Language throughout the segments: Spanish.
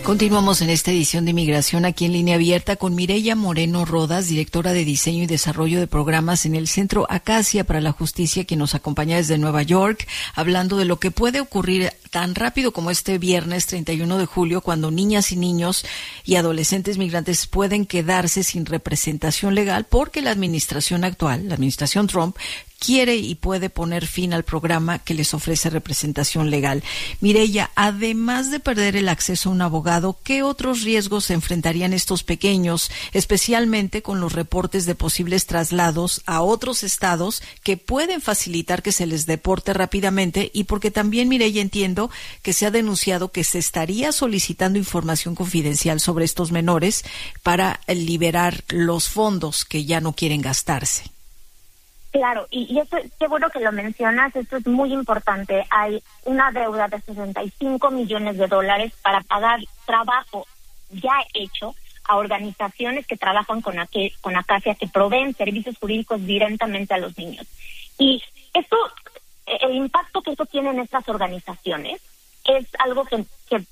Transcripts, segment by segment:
Continuamos en esta edición de Migración aquí en Línea Abierta con Mireya Moreno Rodas, directora de Diseño y Desarrollo de Programas en el Centro Acacia para la Justicia, quien nos acompaña desde Nueva York, hablando de lo que puede ocurrir tan rápido como este viernes 31 de julio, cuando niñas y niños y adolescentes migrantes pueden quedarse sin representación legal porque la administración actual, la administración Trump, quiere y puede poner fin al programa que les ofrece representación legal. Mireya, además de perder el acceso a un abogado, ¿qué otros riesgos se enfrentarían estos pequeños, especialmente con los reportes de posibles traslados a otros estados que pueden facilitar que se les deporte rápidamente? Y porque también, Mireya, entiendo que se ha denunciado que se estaría solicitando información confidencial sobre estos menores para liberar los fondos que ya no quieren gastarse. Claro, y eso, qué bueno que lo mencionas, esto es muy importante. Hay una deuda de $65 millones para pagar trabajo ya hecho a organizaciones que trabajan con Acacia, que proveen servicios jurídicos directamente a los niños. Y esto, el impacto que esto tiene en estas organizaciones es algo que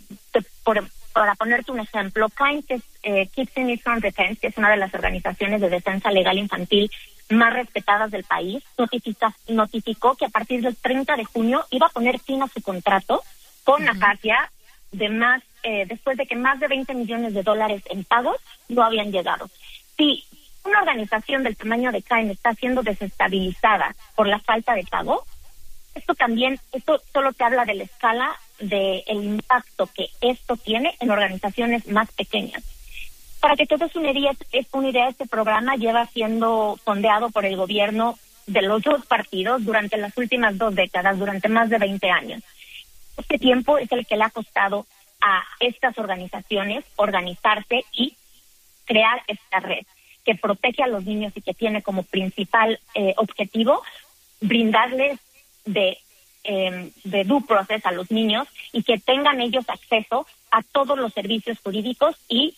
para ponerte un ejemplo, KIND, que es Kids in Need for Defense, que es una de las organizaciones de defensa legal infantil más respetadas del país, notificó que a partir del 30 de junio iba a poner fin a su contrato con Acacia después de que más de $20 millones en pagos no habían llegado. Si una organización del tamaño de KIND está siendo desestabilizada por la falta de pago, esto solo te habla de la escala del impacto que esto tiene en organizaciones más pequeñas. Para que te des una idea, este programa lleva siendo fondeado por el gobierno de los dos partidos durante las últimas 2 décadas, durante más de 20 años. Este tiempo es el que le ha costado a estas organizaciones organizarse y crear esta red que protege a los niños y que tiene como principal objetivo brindarles de due process a los niños y que tengan ellos acceso a todos los servicios jurídicos y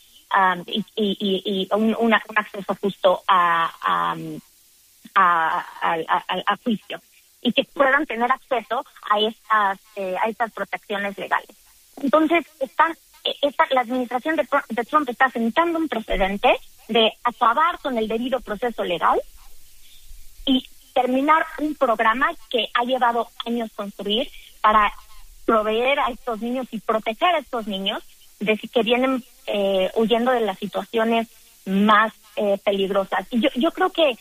un acceso justo a juicio, y que puedan tener acceso a estas protecciones legales. Entonces, la administración de Trump está sentando un precedente de acabar con el debido proceso legal y terminar un programa que ha llevado años construir para proveer a estos niños y proteger a estos niños de que vienen huyendo de las situaciones más peligrosas. Y yo creo que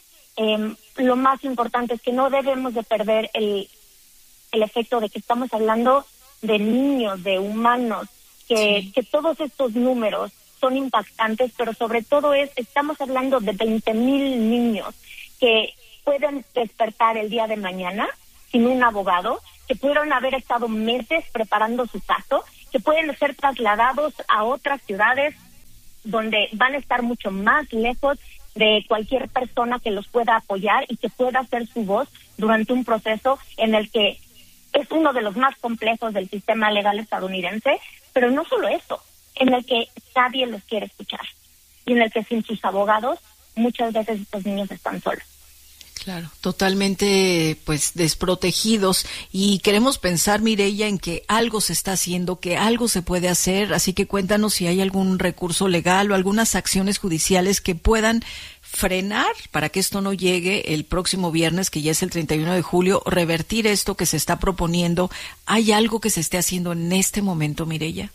lo más importante es que no debemos de perder el efecto de que estamos hablando de niños, de humanos, que todos estos números son impactantes, pero sobre todo estamos hablando de 20,000 niños que pueden despertar el día de mañana sin un abogado, que pudieron haber estado meses preparando su caso, que pueden ser trasladados a otras ciudades donde van a estar mucho más lejos de cualquier persona que los pueda apoyar y que pueda hacer su voz durante un proceso en el que es uno de los más complejos del sistema legal estadounidense, pero no solo eso, en el que nadie los quiere escuchar y en el que sin sus abogados muchas veces estos niños están solos. Claro, totalmente desprotegidos, y queremos pensar, Mireya, en que algo se está haciendo, que algo se puede hacer, así que cuéntanos si hay algún recurso legal o algunas acciones judiciales que puedan frenar para que esto no llegue el próximo viernes, que ya es el 31 de julio, revertir esto que se está proponiendo. ¿Hay algo que se esté haciendo en este momento, Mireya?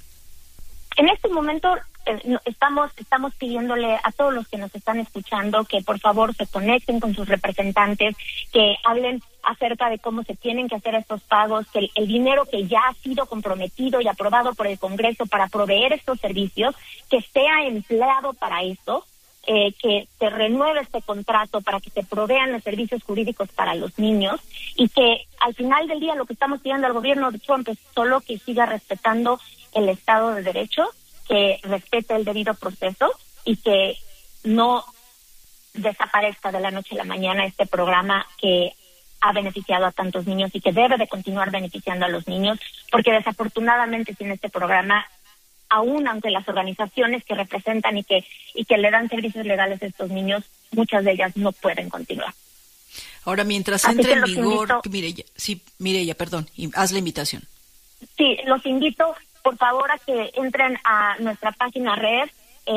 En este momento estamos pidiéndole a todos los que nos están escuchando que por favor se conecten con sus representantes, que hablen acerca de cómo se tienen que hacer estos pagos, que el dinero que ya ha sido comprometido y aprobado por el Congreso para proveer estos servicios, que sea empleado para eso, que se renueve este contrato para que se provean los servicios jurídicos para los niños, y que al final del día lo que estamos pidiendo al gobierno de Trump es solo que siga respetando el Estado de Derecho, que respete el debido proceso y que no desaparezca de la noche a la mañana este programa que ha beneficiado a tantos niños y que debe de continuar beneficiando a los niños, porque desafortunadamente sin este programa, aún aunque las organizaciones que representan y que le dan servicios legales a estos niños, muchas de ellas no pueden continuar. Ahora, mientras entre en vigor, Mireya, perdón, haz la invitación. Sí, los invito por favor a que entren a nuestra página red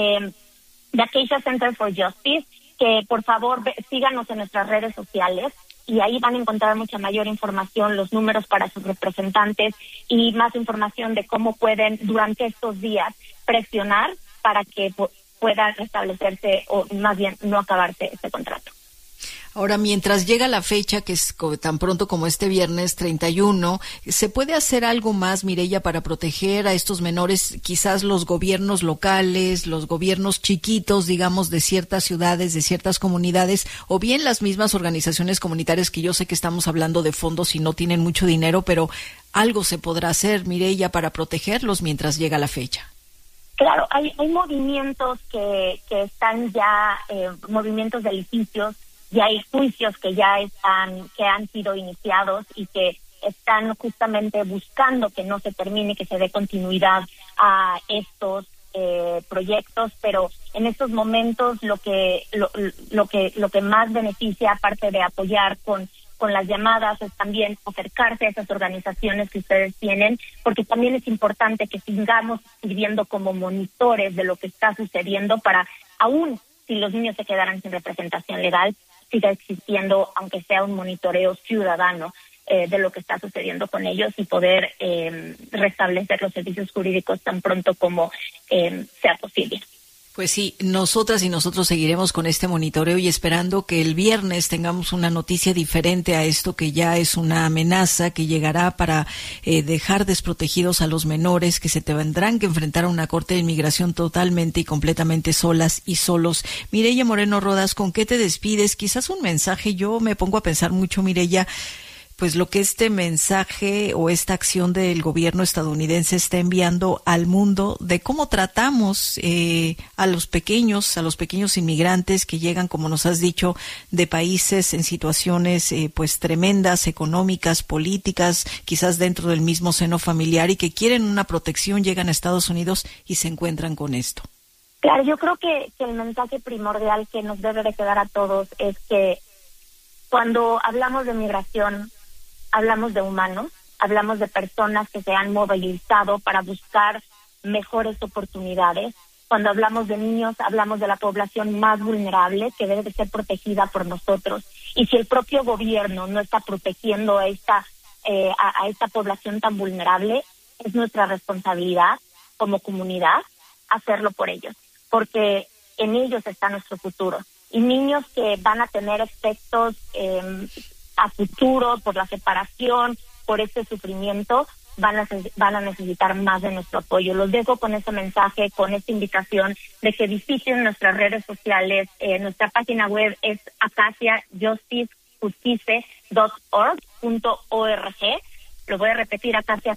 de Acacia Center for Justice, que por favor síganos en nuestras redes sociales y ahí van a encontrar mucha mayor información, los números para sus representantes y más información de cómo pueden durante estos días presionar para que pueda restablecerse o más bien no acabarse este contrato. Ahora, mientras llega la fecha, que es tan pronto como este viernes 31, ¿se puede hacer algo más, Mireya, para proteger a estos menores? Quizás los gobiernos locales, los gobiernos chiquitos, digamos, de ciertas ciudades, de ciertas comunidades, o bien las mismas organizaciones comunitarias, que yo sé que estamos hablando de fondos y no tienen mucho dinero, pero algo se podrá hacer, Mireya, para protegerlos mientras llega la fecha. Claro, hay movimientos que están ya, movimientos de litigios, y hay juicios que han sido iniciados y que están justamente buscando que no se termine, que se dé continuidad a estos proyectos, pero en estos momentos lo que más beneficia, aparte de apoyar con las llamadas, es también acercarse a esas organizaciones que ustedes tienen, porque también es importante que sigamos sirviendo como monitores de lo que está sucediendo para, aún si los niños se quedaran sin representación legal, siga existiendo, aunque sea un monitoreo ciudadano de lo que está sucediendo con ellos y poder restablecer los servicios jurídicos tan pronto como sea posible. Pues sí, nosotras y nosotros seguiremos con este monitoreo y esperando que el viernes tengamos una noticia diferente a esto que ya es una amenaza que llegará para dejar desprotegidos a los menores que se tendrán que enfrentar a una corte de inmigración totalmente y completamente solas y solos. Mireya Moreno Rodas, ¿con qué te despides? Quizás un mensaje. Yo me pongo a pensar mucho, Mireya, pues lo que este mensaje o esta acción del gobierno estadounidense está enviando al mundo de cómo tratamos a los pequeños inmigrantes que llegan, como nos has dicho, de países en situaciones pues tremendas, económicas, políticas, quizás dentro del mismo seno familiar y que quieren una protección, llegan a Estados Unidos y se encuentran con esto. Claro, yo creo que el mensaje primordial que nos debe de quedar a todos es que cuando hablamos de migración, hablamos de humanos, hablamos de personas que se han movilizado para buscar mejores oportunidades. Cuando hablamos de niños, hablamos de la población más vulnerable que debe de ser protegida por nosotros. Y si el propio gobierno no está protegiendo a esta población tan vulnerable, es nuestra responsabilidad como comunidad hacerlo por ellos, porque en ellos está nuestro futuro. Y niños que van a tener efectos a futuro por la separación, por este sufrimiento, van a necesitar más de nuestro apoyo. Los dejo con ese mensaje, con esta invitación de que visiten nuestras redes sociales. Nuestra página web es acaciajustice.org. Lo voy a repetir,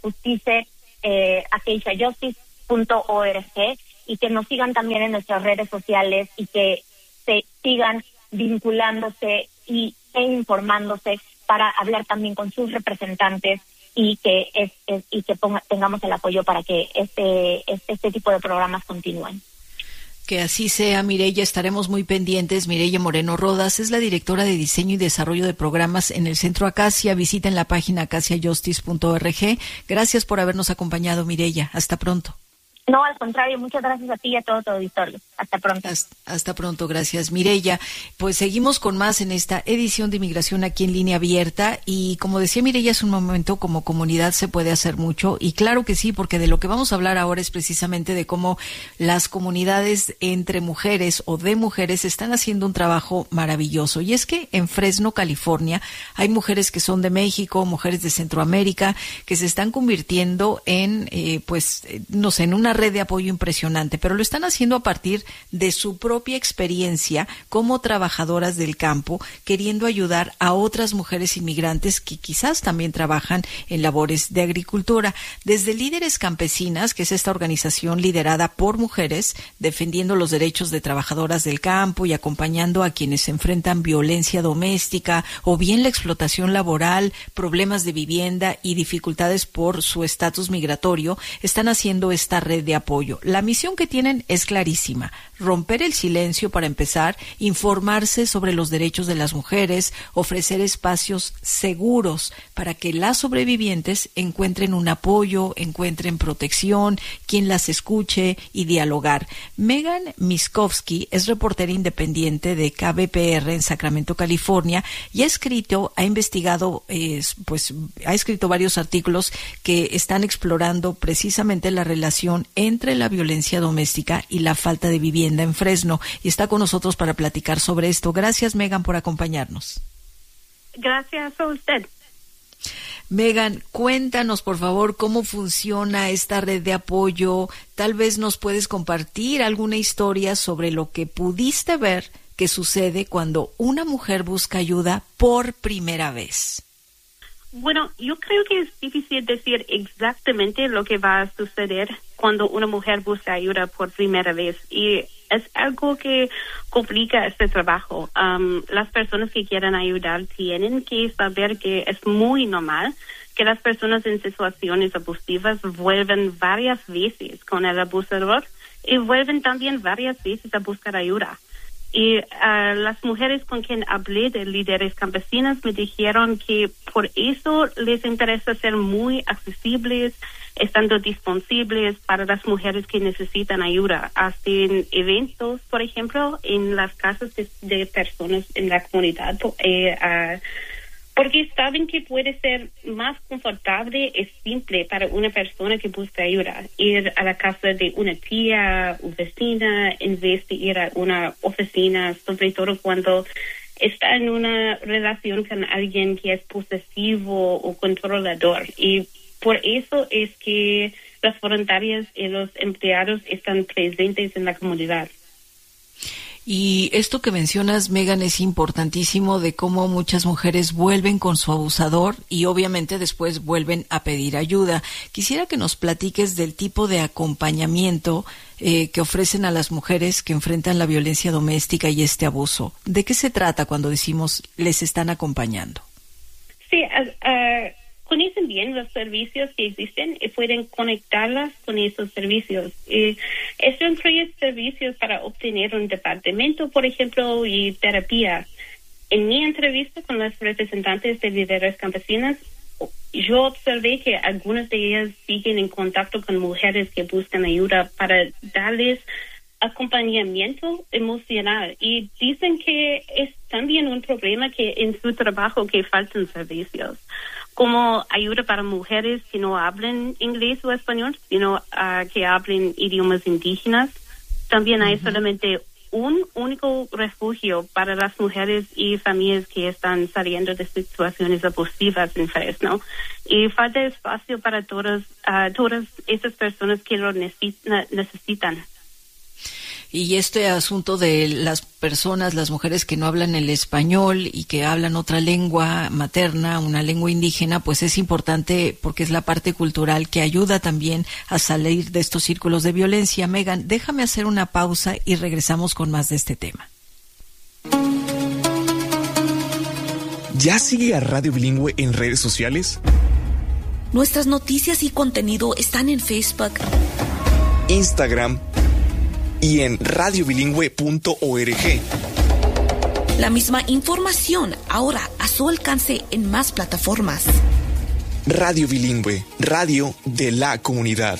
acaciajustice.org, y que nos sigan también en nuestras redes sociales y que se sigan vinculándose e informándose para hablar también con sus representantes y que tengamos el apoyo para que este tipo de programas continúen. Que así sea, Mireya, estaremos muy pendientes. Mireya Moreno Rodas es la directora de diseño y desarrollo de programas en el Centro Acacia. Visiten la página acaciajustice.org. Gracias por habernos acompañado, Mireya. Hasta pronto. No, al contrario, muchas gracias a ti y a todo tu auditorio. Hasta pronto. Hasta pronto, gracias, Mireya. Pues seguimos con más en esta edición de Inmigración aquí en Línea Abierta y como decía Mireya hace un momento, como comunidad se puede hacer mucho y claro que sí, porque de lo que vamos a hablar ahora es precisamente de cómo las comunidades entre mujeres o de mujeres están haciendo un trabajo maravilloso. Y es que en Fresno, California, hay mujeres que son de México, mujeres de Centroamérica, que se están convirtiendo en, en una red de apoyo impresionante, pero lo están haciendo a partir de su propia experiencia como trabajadoras del campo, queriendo ayudar a otras mujeres inmigrantes que quizás también trabajan en labores de agricultura. Desde Líderes Campesinas, que es esta organización liderada por mujeres, defendiendo los derechos de trabajadoras del campo y acompañando a quienes enfrentan violencia doméstica o bien la explotación laboral, problemas de vivienda y dificultades por su estatus migratorio, están haciendo esta red de de apoyo. La misión que tienen es clarísima: romper el silencio para empezar, informarse sobre los derechos de las mujeres, ofrecer espacios seguros para que las sobrevivientes encuentren un apoyo, encuentren protección, quien las escuche y dialogar. Megan Miskovsky es reportera independiente de KBPR en Sacramento, California, y ha investigado, ha escrito varios artículos que están explorando precisamente la relación entre la violencia doméstica y la falta de vivienda en Fresno, y está con nosotros para platicar sobre esto. Gracias, Megan, por acompañarnos. Gracias a usted. Megan, cuéntanos, por favor, cómo funciona esta red de apoyo. Tal vez nos puedes compartir alguna historia sobre lo que pudiste ver que sucede cuando una mujer busca ayuda por primera vez. Bueno, yo creo que es difícil decir exactamente lo que va a suceder cuando una mujer busca ayuda por primera vez, y es algo que complica este trabajo. Las personas que quieran ayudar tienen que saber que es muy normal que las personas en situaciones abusivas vuelven varias veces con el abusador y vuelven también varias veces a buscar ayuda. Y las mujeres con quien hablé de líderes campesinas me dijeron que por eso les interesa ser muy accesibles, estando disponibles para las mujeres que necesitan ayuda. Hacen eventos, por ejemplo, en las casas de personas en la comunidad, porque saben que puede ser más confortable y simple para una persona que busca ayuda ir a la casa de una tía o vecina en vez de ir a una oficina, sobre todo cuando está en una relación con alguien que es posesivo o controlador. Y por eso es que las voluntarias y los empleados están presentes en la comunidad. Y esto que mencionas, Megan, es importantísimo, de cómo muchas mujeres vuelven con su abusador y obviamente después vuelven a pedir ayuda. Quisiera que nos platiques del tipo de acompañamiento que ofrecen a las mujeres que enfrentan la violencia doméstica y este abuso. ¿De qué se trata cuando decimos les están acompañando? Sí, conocen bien los servicios que existen y pueden conectarlas con esos servicios. Esto incluye servicios para obtener un departamento, por ejemplo, y terapia. En mi entrevista con las representantes de líderes campesinas, yo observé que algunas de ellas siguen en contacto con mujeres que buscan ayuda para darles acompañamiento emocional, y dicen que es también un problema que en su trabajo que faltan servicios como ayuda para mujeres que no hablan inglés o español, sino que hablen idiomas indígenas. También hay solamente un único refugio para las mujeres y familias que están saliendo de situaciones abusivas en Fresno, y falta espacio para todas esas personas que lo necesitan. Y este asunto de las personas, las mujeres que no hablan el español y que hablan otra lengua materna, una lengua indígena, pues es importante porque es la parte cultural que ayuda también a salir de estos círculos de violencia. Megan, déjame hacer una pausa y regresamos con más de este tema. ¿Ya sigue a Radio Bilingüe en redes sociales? Nuestras noticias y contenido están en Facebook, Instagram y en radiobilingüe.org. La misma información ahora a su alcance en más plataformas. Radio Bilingüe, radio de la comunidad.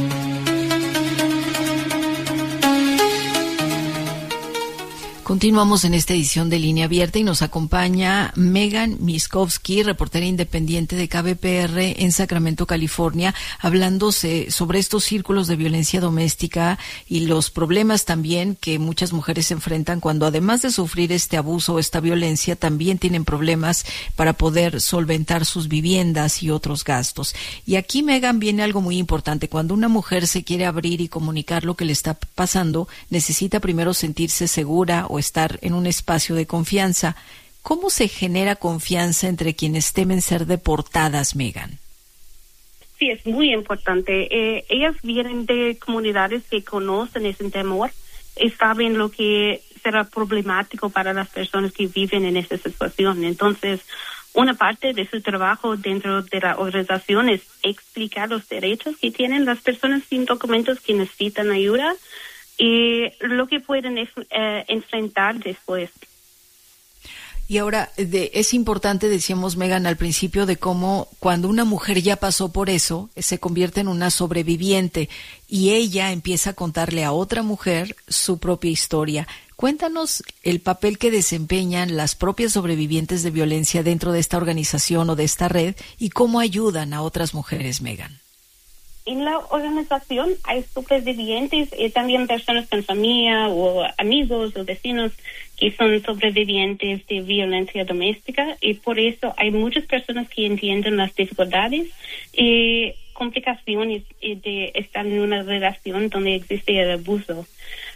Continuamos en esta edición de Línea Abierta y nos acompaña Megan Miskovsky, reportera independiente de KBPR en Sacramento, California, hablándose sobre estos círculos de violencia doméstica y los problemas también que muchas mujeres enfrentan cuando, además de sufrir este abuso o esta violencia, también tienen problemas para poder solventar sus viviendas y otros gastos. Y aquí, Megan, viene algo muy importante. Cuando una mujer se quiere abrir y comunicar lo que le está pasando, necesita primero sentirse segura o estar en un espacio de confianza. ¿Cómo se genera confianza entre quienes temen ser deportadas, Megan? Sí, es muy importante. Ellas vienen de comunidades que conocen ese temor y saben lo que será problemático para las personas que viven en esa situación. Entonces, una parte de su trabajo dentro de la organización es explicar los derechos que tienen las personas sin documentos que necesitan ayuda y lo que pueden enfrentar después. Y ahora, es importante, decíamos, Megan, al principio, de cómo cuando una mujer ya pasó por eso, se convierte en una sobreviviente y ella empieza a contarle a otra mujer su propia historia. Cuéntanos el papel que desempeñan las propias sobrevivientes de violencia dentro de esta organización o de esta red y cómo ayudan a otras mujeres, Megan. En la organización hay sobrevivientes y también personas con familia o amigos o vecinos que son sobrevivientes de violencia doméstica, y por eso hay muchas personas que entienden las dificultades y complicaciones de estar en una relación donde existe el abuso.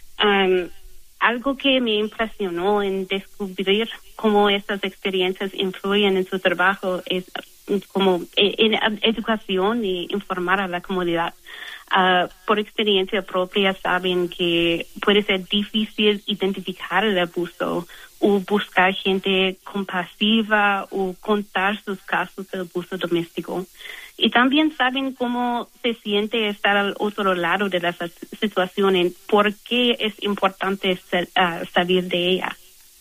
Algo que me impresionó en descubrir cómo estas experiencias influyen en su trabajo es como en educación y informar a la comunidad. Por experiencia propia saben que puede ser difícil identificar el abuso o buscar gente compasiva o contar sus casos de abuso doméstico. Y también saben cómo se siente estar al otro lado de la situación y por qué es importante salir de ella.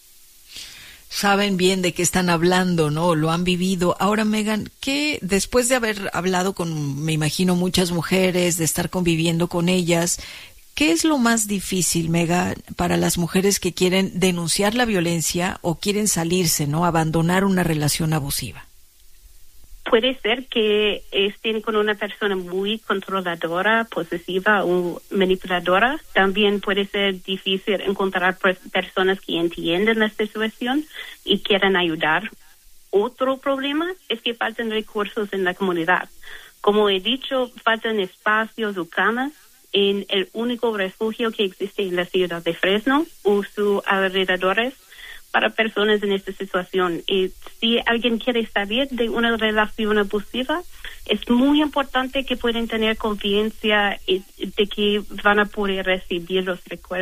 Saben bien de qué están hablando, ¿no? Lo han vivido. Ahora, Megan, ¿qué, después de haber hablado con, me imagino, muchas mujeres, de estar conviviendo con ellas, qué es lo más difícil, Megan, para las mujeres que quieren denunciar la violencia o quieren salirse, ¿no? Abandonar una relación abusiva? Puede ser que estén con una persona muy controladora, posesiva o manipuladora. También puede ser difícil encontrar personas que entienden la situación y quieran ayudar. Otro problema es que faltan recursos en la comunidad. Como he dicho, faltan espacios o camas en el único refugio que existe en la ciudad de Fresno o sus alrededores para personas en esta situación. Y si alguien quiere salir de una relación abusiva, es muy importante que puedan tener confianza de que van a poder recibir los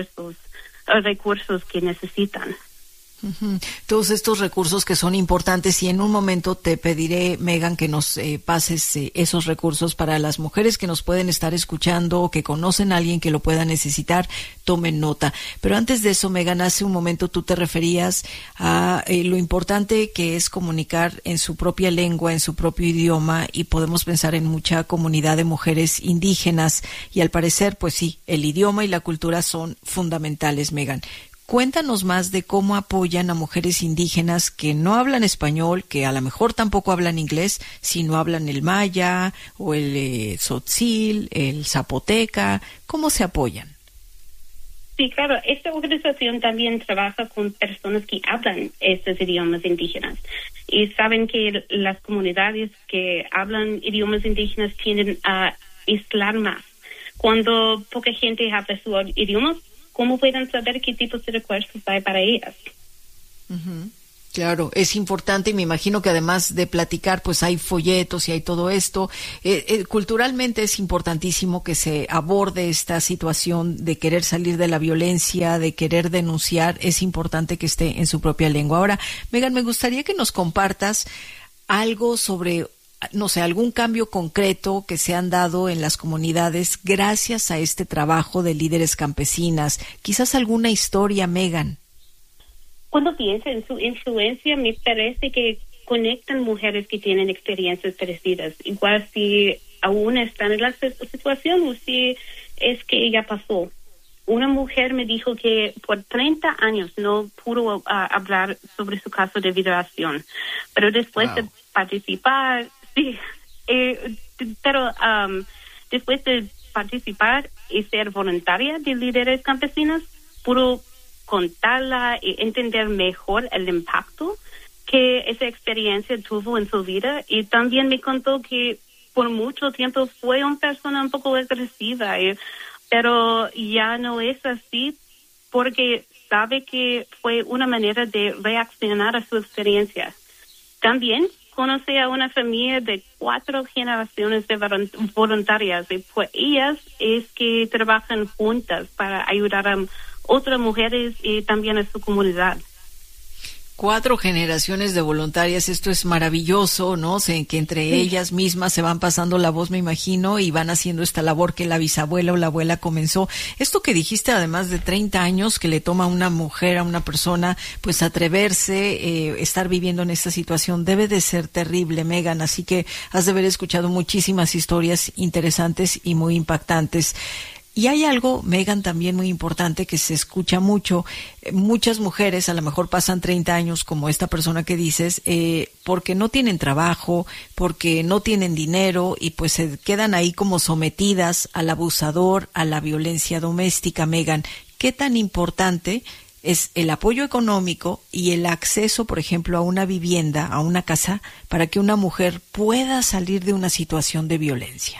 recursos que necesitan. Uh-huh. Todos estos recursos que son importantes, y en un momento te pediré, Megan, que nos pases esos recursos para las mujeres que nos pueden estar escuchando o que conocen a alguien que lo pueda necesitar, tomen nota. Pero antes de eso, Megan, hace un momento tú te referías a lo importante que es comunicar en su propia lengua, en su propio idioma, y podemos pensar en mucha comunidad de mujeres indígenas, y al parecer, pues sí, el idioma y la cultura son fundamentales, Megan. Cuéntanos más de cómo apoyan a mujeres indígenas que no hablan español, que a lo mejor tampoco hablan inglés, sino hablan el maya o el tzotzil, el zapoteca. ¿Cómo se apoyan? Sí, claro. Esta organización también trabaja con personas que hablan estos idiomas indígenas. Y saben que las comunidades que hablan idiomas indígenas tienden a aislar más. Cuando poca gente habla su idioma, ¿cómo pueden saber qué tipos de recursos hay para ellas? Uh-huh. Claro, es importante, y me imagino que además de platicar, pues hay folletos y hay todo esto. Culturalmente es importantísimo que se aborde esta situación de querer salir de la violencia, de querer denunciar. Es importante que esté en su propia lengua. Ahora, Megan, me gustaría que nos compartas algo sobre, no sé, algún cambio concreto que se han dado en las comunidades gracias a este trabajo de líderes campesinas. Quizás alguna historia, Megan. Cuando pienso en su influencia, me parece que conectan mujeres que tienen experiencias parecidas, igual si aún están en la situación o si es que ya pasó. Una mujer me dijo que por 30 años no pudo hablar sobre su caso de violación, pero después de participar, sí, pero después de participar y ser voluntaria de líderes campesinos, pudo contarla y entender mejor el impacto que esa experiencia tuvo en su vida. Y también me contó que por mucho tiempo fue una persona un poco agresiva, pero ya no es así porque sabe que fue una manera de reaccionar a su experiencia. También conoce a una familia de 4 generaciones de voluntarias, y pues ellas es que trabajan juntas para ayudar a otras mujeres y también a su comunidad. 4 generaciones de voluntarias, esto es maravilloso, ¿no? Que entre ellas mismas se van pasando la voz, me imagino, y van haciendo esta labor que la bisabuela o la abuela comenzó. Esto que dijiste, además de 30 años que le toma a una mujer, a una persona, pues atreverse, estar viviendo en esta situación, debe de ser terrible, Megan, así que has de haber escuchado muchísimas historias interesantes y muy impactantes. Y hay algo, Megan, también muy importante que se escucha mucho. Muchas mujeres a lo mejor pasan 30 años, como esta persona que dices, porque no tienen trabajo, porque no tienen dinero y pues se quedan ahí como sometidas al abusador, a la violencia doméstica. Megan, ¿qué tan importante es el apoyo económico y el acceso, por ejemplo, a una vivienda, a una casa, para que una mujer pueda salir de una situación de violencia?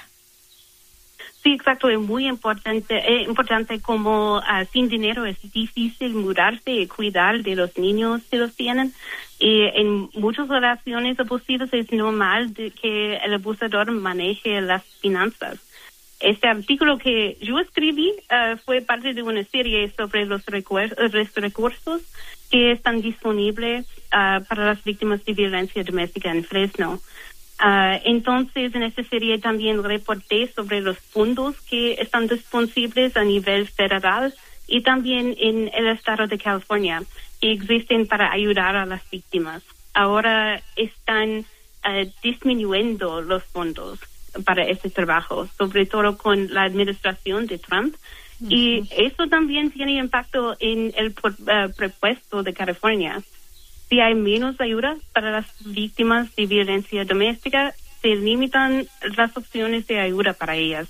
Sí, exacto, es muy importante como sin dinero es difícil mudarse y cuidar de los niños si los tienen. Y en muchas relaciones abusivas es normal que el abusador maneje las finanzas. Este artículo que yo escribí fue parte de una serie sobre los recursos que están disponibles para las víctimas de violencia doméstica en Fresno. Entonces, en esta serie también reporté sobre los fondos que están disponibles a nivel federal y también en el estado de California, que existen para ayudar a las víctimas. Ahora están disminuyendo los fondos para este trabajo, sobre todo con la administración de Trump. Uh-huh. Y eso también tiene impacto en el presupuesto de California. Si hay menos ayuda para las víctimas de violencia doméstica, se limitan las opciones de ayuda para ellas.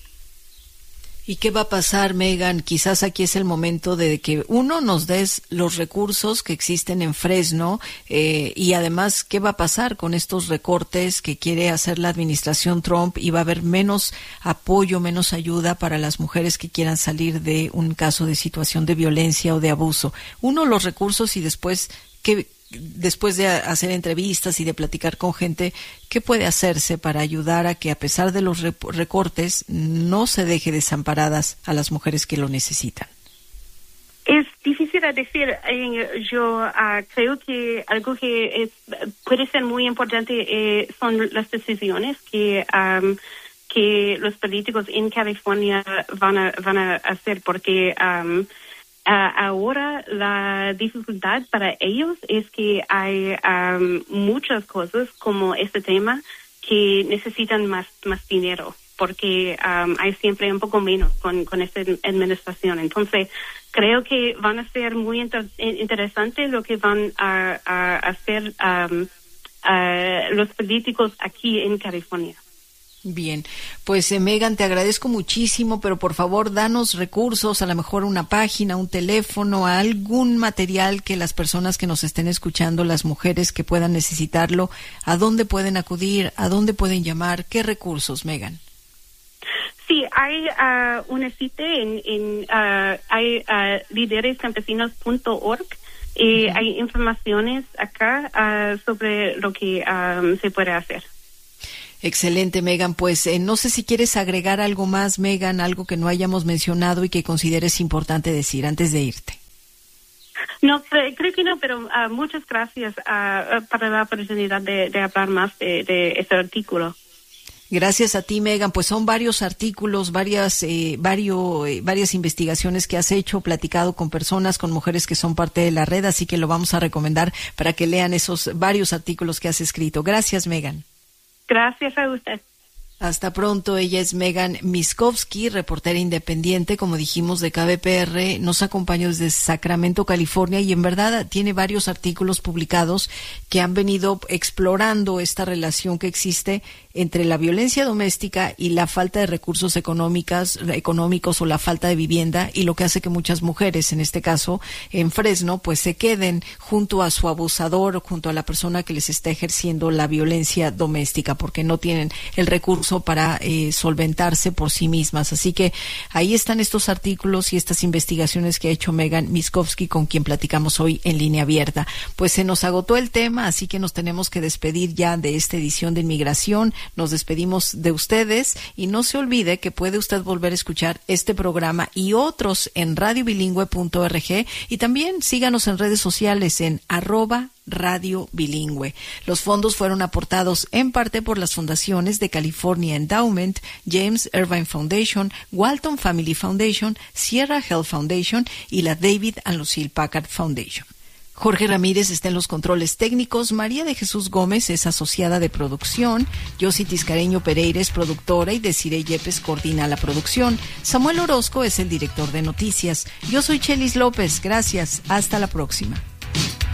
¿Y qué va a pasar, Megan? Quizás aquí es el momento de que uno nos des los recursos que existen en Fresno y además, ¿qué va a pasar con estos recortes que quiere hacer la administración Trump? Y va a haber menos apoyo, menos ayuda para las mujeres que quieran salir de un caso de situación de violencia o de abuso. Uno, los recursos y después, después de hacer entrevistas y de platicar con gente, ¿qué puede hacerse para ayudar a que, a pesar de los recortes, no se deje desamparadas a las mujeres que lo necesitan? Es difícil de decir. Yo creo que algo que puede ser muy importante son las decisiones que los políticos en California van a hacer, porque ahora la dificultad para ellos es que hay muchas cosas como este tema que necesitan más dinero, porque hay siempre un poco menos con esta administración. Entonces, creo que van a ser muy interesante lo que van a hacer los políticos aquí en California. Bien, pues Megan, te agradezco muchísimo, pero por favor danos recursos, a lo mejor una página, un teléfono, algún material que las personas que nos estén escuchando, las mujeres que puedan necesitarlo, ¿a dónde pueden acudir? ¿A dónde pueden llamar? ¿Qué recursos, Megan? Sí, hay una cita hay liderescampesinos.org y hay informaciones acá sobre lo que se puede hacer. Excelente, Megan. Pues no sé si quieres agregar algo más, Megan, algo que no hayamos mencionado y que consideres importante decir antes de irte. No, creo que no, pero muchas gracias para la oportunidad de hablar más de este artículo. Gracias a ti, Megan. Pues son varios artículos, varias investigaciones que has hecho, platicado con personas, con mujeres que son parte de la red, así que lo vamos a recomendar para que lean esos varios artículos que has escrito. Gracias, Megan. Gracias a usted. Hasta pronto. Ella es Megan Miskovsky, reportera independiente, como dijimos, de KBPR. Nos acompañó desde Sacramento, California, y en verdad tiene varios artículos publicados que han venido explorando esta relación que existe entre la violencia doméstica y la falta de recursos económicos o la falta de vivienda, y lo que hace que muchas mujeres, en este caso en Fresno, pues se queden junto a su abusador o junto a la persona que les está ejerciendo la violencia doméstica, porque no tienen el recurso para solventarse por sí mismas. Así que ahí están estos artículos y estas investigaciones que ha hecho Megan Miskovsky, con quien platicamos hoy en Línea Abierta. Pues se nos agotó el tema, así que nos tenemos que despedir ya de esta edición de Inmigración. Nos despedimos de ustedes y no se olvide que puede usted volver a escuchar este programa y otros en radiobilingüe.org y también síganos en redes sociales en @Radio Bilingüe. Los fondos fueron aportados en parte por las fundaciones de California Endowment, James Irvine Foundation, Walton Family Foundation, Sierra Health Foundation y la David and Lucille Packard Foundation. Jorge Ramírez está en los controles técnicos, María de Jesús Gómez es asociada de producción, Yossi Tiscareño Pereira es productora y Desiree Yepes coordina la producción. Samuel Orozco es el director de noticias. Yo soy Chelis López, gracias, hasta la próxima.